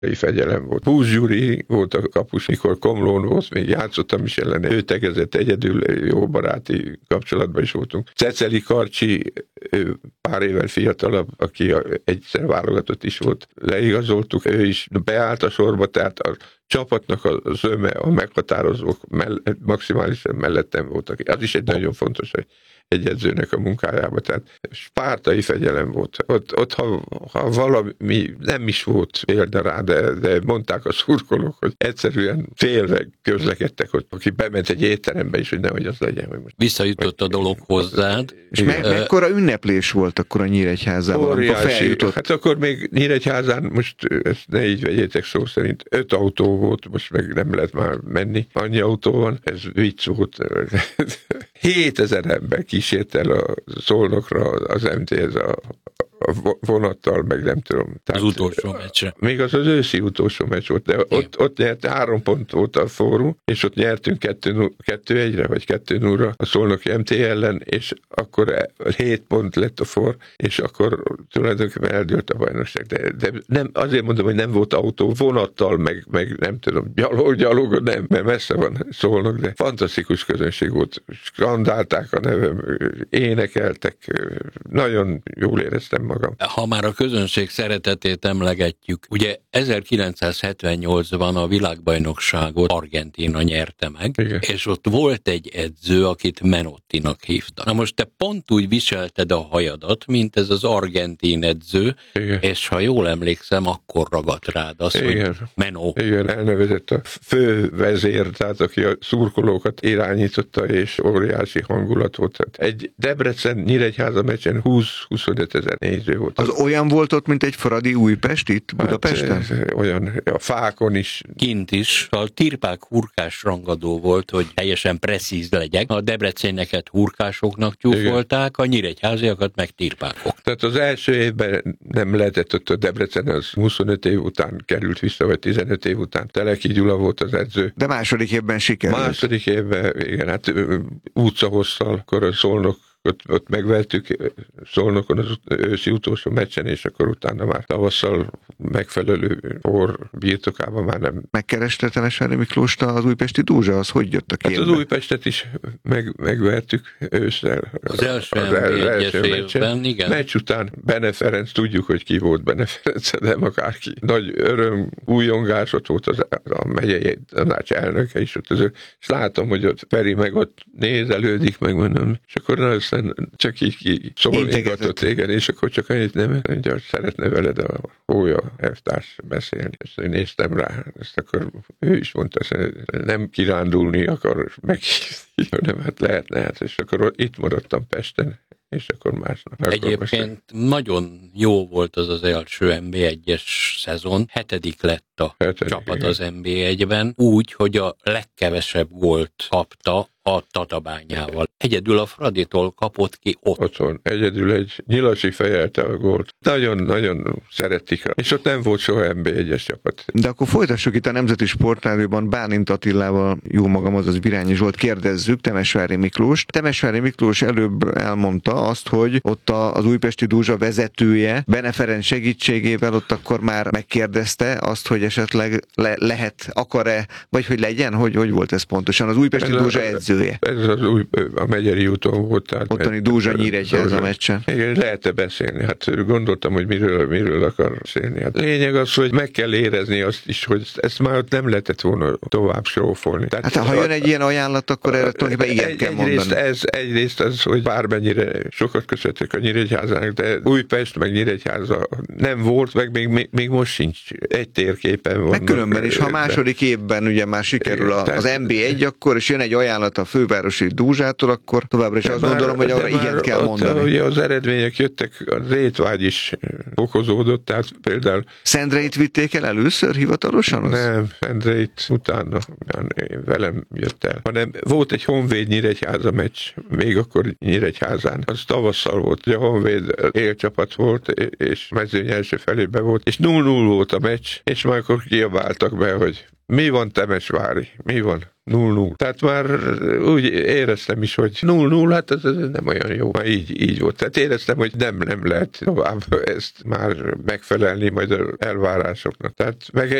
fegyelem volt. Húsz Gyuri volt a kapus, mikor Komlón volt, még játszottam is ellene. Ő tegezett egyedül, jó baráti kapcsolatban is voltunk. Ceceli Karcsi, ő pár évvel fiatalabb, aki egyszer válogatott is volt. Leigazoltuk, ő is beállt a sorba, tehát a csapatnak az öme, a meghatározók maximálisan mellettem voltak. Az is egy nagyon fontos, hogy egy edzőnek a munkájában. Tehát spártai fegyelem volt. Ott ha valami nem is volt példa rá, de mondták a szurkolók, hogy egyszerűen félve közlekedtek, hogy aki bement egy étterembe is, hogy nehogy az legyen. Hogy most visszajutott a dolog hozzád. És mekkora ünneplés volt akkor a Nyíregyházában, amikor feljutott? Hát akkor még Nyíregyházán, most ezt ne így vegyétek szó szerint, 5 autó volt, most meg nem lehet már menni. Annyi autó van, ez vicc volt. 7000 ember kísért el a Szolnokra az MTS a vonattal, meg nem tudom. Tehát, az utolsó meccsre. Még az őszi utolsó meccs volt, de ott nyert 3 pont volt a fórum, és ott nyertünk 2-1-re, vagy 2-0-ra a Szolnoki MT ellen, és akkor 7 pont lett a for, és akkor tulajdonképpen eldőlt a bajnokság. De nem, azért mondom, hogy nem volt autó, vonattal, meg nem tudom, gyalog, nem, mert messze van Szolnok, de fantasztikus közönség volt. Skandálták a nevem, énekeltek, nagyon jól éreztem magam. Ha már a közönség szeretetét emlegetjük, ugye 1978-ban a világbajnokságot Argentína nyerte meg, igen. És ott volt egy edző, akit Menottinak hívtak. Na most te pont úgy viselted a hajadat, mint ez az argentin edző, igen. És ha jól emlékszem, akkor ragadt rád az, igen. Hogy Menó. Igen, elnevezett a fő vezér, tehát aki a szurkolókat irányította, és óriási hangulat volt. Egy Debrecen-Nyíregyháza meccsen 20-25 ezer néző volt. Az olyan volt ott, mint egy Fradi Újpest itt Budapesten? Hát, olyan, a fákon is. Kint is. A tirpák hurkás rangadó volt, hogy teljesen precíz legyek. A debreceneket hurkásoknak tyúfolták, a nyíregyháziakat meg tirpákok. Tehát az első évben nem lehetett ott a Debrecen, az 25 év után került vissza, vagy 15 év után. Teleki Gyula volt az edző. De második évben sikerült. Második évben, igen, hát utcahosszal, akkor a Szolnok ott megvertük Szolnokon az őszi utolsó meccsen, és akkor utána már tavasszal megfelelő por birtokában már nem. Megkereste Temesvári Miklóst az újpesti Dózsa, az hogy jött a képbe? Hát az Újpestet is megvertük ősszel. Az első évben, igen. Meccs után Bene Ferenc, tudjuk, hogy ki volt Bene Ferenc, nem akárki. Nagy öröm, újongás, ott volt a megyei tanács elnöke is, és látom, hogy ott Feri meg ott nézelődik, megmondom, és akkor csak így szólígatott, igen, és akkor csak annyit nem, hogy szeretne veled a Hólya elvtárs beszélni. És én néztem rá, ezt akkor ő is mondta, hogy nem kirándulni akar meghívni, hanem hát lehetne, hát, és akkor itt maradtam Pesten, és akkor másnap. Egyébként nagyon jó volt az első NB1-es szezon, 7. lett a csapat igen. Az NB1-ben, úgy, hogy a legkevesebb gólt kapta a Tatabányával. Egyedül a Fraditól kapott ki ott. Otthon. Egyedül egy Nyilasi fejelte a gólt. Nagyon-nagyon szeretik. És ott nem volt soha NB1-es csapat. De akkor folytassuk itt a Nemzeti Sportrádióban Bálint Attilával, jó magam, azaz Birányi Zsolt, kérdezzük Temesvári Miklóst. Temesvári Miklós előbb elmondta azt, hogy ott az újpesti Dózsa vezetője Bene Ferenc segítségével ott akkor már megkérdezte azt, hogy esetleg akar-e, vagy hogy legyen, hogy volt ez pontosan? Az újpesti Dózsa edzője. Ez a Megyeri úton volt. Tehát ottani Dózsa Nyíregyháza meccsen. Igen, lehet-e beszélni? Hát gondoltam, hogy miről akar beszélni. Hát lényeg az, hogy meg kell érezni azt is, hogy ezt már ott nem lehetett volna tovább srófolni. Hát ha jön egy ilyen ajánlat, akkor erre tulajdonképpen igen kell mondani. Egyrészt az, hogy bármennyire sokat köszöntek a Nyíregyházának, de Újpest meg Nyíregyháza nem volt, meg még most sincs. Egy térképen van. Meg különben is, ha második évben ugye már sikerül az NB1, akkor és jön egy ajánlat a fővárosi Dózsától, akkor továbbra is azt gondolom, hogy arra igen kell mondani. Ugye az eredmények jöttek, az étvágy is fokozódott, tehát például... Szendreit vitték el először hivatalosan? Nem, Szendreit utána velem jött el. Hanem volt egy Honvéd Nyíregyháza meccs, még akkor Nyíregyházán. Az tavasszal volt, ugye a Honvéd élcsapat volt, és mezőny első felében volt, és 0-0 volt a meccs, és már akkor kiabáltak be, hogy mi van Temesvári? Mi van? 0-0. Tehát már úgy éreztem is, hogy 0-0, hát ez nem olyan jó. Már így volt. Tehát éreztem, hogy nem lehet tovább ezt már megfelelni majd az elvárásoknak. Tehát meg